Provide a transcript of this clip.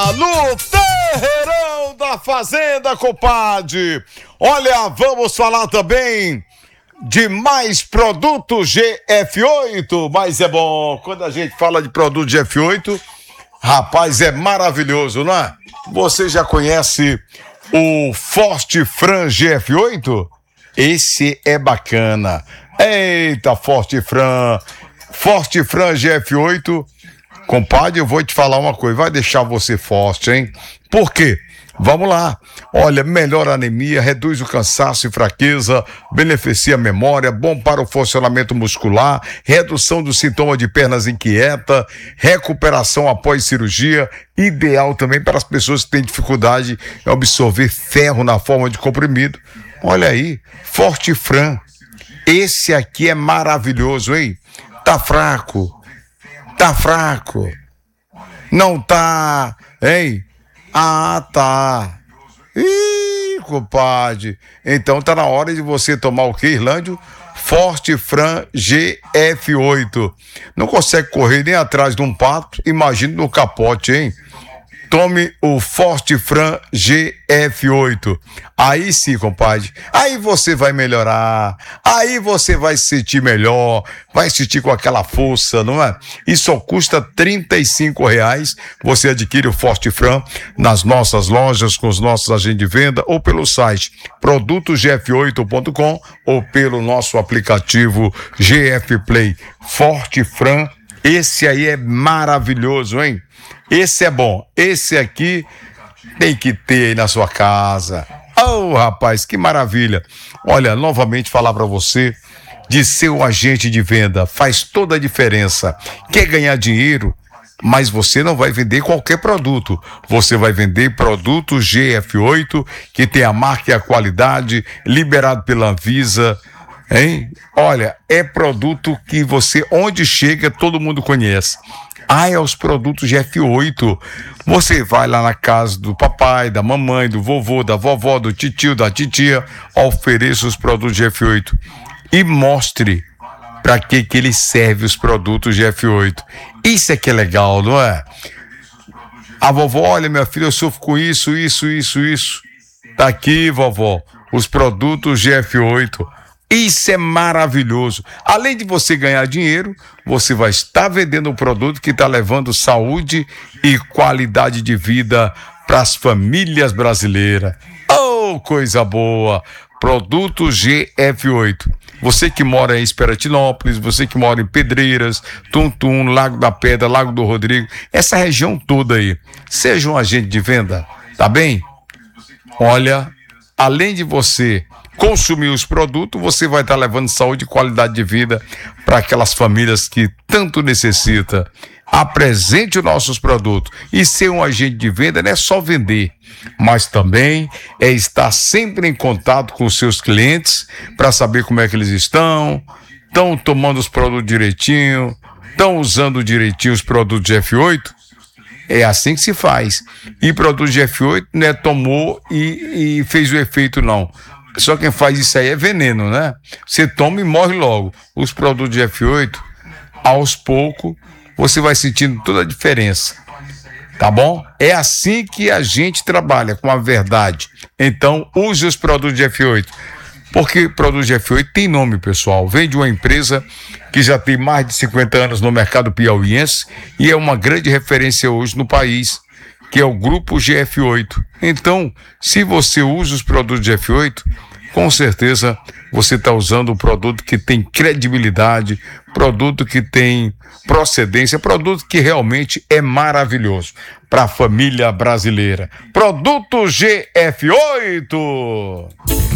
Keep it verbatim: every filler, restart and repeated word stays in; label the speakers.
Speaker 1: no Terreirão da Fazenda, compadre. Olha, vamos falar também de mais produtos G F oito, mas é bom, quando a gente fala de produto G F oito, rapaz, é maravilhoso, não é? Você já conhece o Forte Fran G F oito? Esse é bacana. Eita, Forte Fran, Forte Fran G F oito, compadre, eu vou te falar uma coisa, vai deixar você forte, hein? Por quê? Vamos lá. Olha, melhora a anemia, reduz o cansaço e fraqueza, beneficia a memória, bom para o funcionamento muscular, redução dos sintomas de pernas inquieta, recuperação após cirurgia, ideal também para as pessoas que têm dificuldade em absorver ferro na forma de comprimido. Olha aí, Forte Fran. Esse aqui é maravilhoso, hein? Tá fraco? Tá fraco? Não tá, hein? Ah, tá. Ih, compadre. Então tá na hora de você tomar o que, Irlândio? Forte Fran G F oito. Não consegue correr nem atrás de um pato? Imagine no capote, hein? Tome o Forte Fran G F oito. Aí sim, compadre. Aí você vai melhorar. Aí você vai se sentir melhor. Vai sentir com aquela força, não é? E só custa trinta e cinco reais. Você adquire o Forte Fran nas nossas lojas, com os nossos agentes de venda, ou pelo site produtos g f oito ponto com ou pelo nosso aplicativo G F Play. Forte Fran. Esse aí é maravilhoso, hein? Esse é bom. Esse aqui tem que ter aí na sua casa. Oh, rapaz, que maravilha. Olha, novamente falar para você de ser um agente de venda. Faz toda a diferença. Quer ganhar dinheiro? Mas você não vai vender qualquer produto. Você vai vender produto G F oito, que tem a marca e a qualidade, liberado pela Anvisa. Hein? Olha, é produto que você, onde chega, todo mundo conhece. Ah, é os produtos G F oito. Você vai lá na casa do papai, da mamãe, do vovô, da vovó, do titio, da titia, ofereça os produtos G F oito e mostre para que que ele serve os produtos G F oito. Isso é que é legal, não é? A vovó, olha, minha filha, eu sofro com isso, isso, isso, isso. Tá aqui, vovó, os produtos G F oito. Isso é maravilhoso. Além de você ganhar dinheiro, você vai estar vendendo um produto que está levando saúde e qualidade de vida para as famílias brasileiras. Oh, coisa boa! Produto G F oito. Você que mora em Esperatinópolis, você que mora em Pedreiras, Tuntum, Lago da Pedra, Lago do Rodrigo, essa região toda aí, seja um agente de venda, tá bem? Olha, além de você consumir os produtos, você vai estar levando saúde e qualidade de vida para aquelas famílias que tanto necessitam. Apresente os nossos produtos. E ser um agente de venda não é só vender, mas também é estar sempre em contato com os seus clientes para saber como é que eles estão, estão tomando os produtos direitinho, estão usando direitinho os produtos G F oito. É assim que se faz. E produto G F oito não é tomou e, e fez o efeito, não. Só quem faz isso aí é veneno, né? Você toma e morre logo. Os produtos G F oito, aos poucos, você vai sentindo toda a diferença. Tá bom? É assim que a gente trabalha, com a verdade. Então, use os produtos G F oito. Porque produto G F oito tem nome, pessoal. Vem de uma empresa que já tem mais de cinquenta anos no mercado piauiense e é uma grande referência hoje no país, que é o Grupo G F oito. Então, se você usa os produtos G F oito, com certeza você está usando um produto que tem credibilidade, produto que tem procedência, produto que realmente é maravilhoso para a família brasileira. Produto G F oito!